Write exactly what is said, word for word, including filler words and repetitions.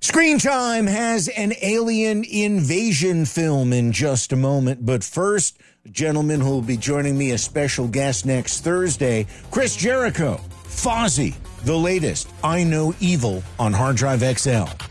Screen Time has an alien invasion film in just a moment. But first, a gentleman who will be joining me, a special guest next Thursday, Chris Jericho, Fozzy, the latest I Know Evil on Hard Drive X L.